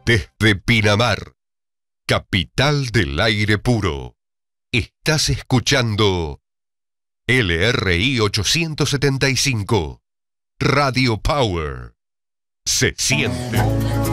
Desde Pinamar, capital del aire puro, estás escuchando LRI 875, Radio Power. Se siente.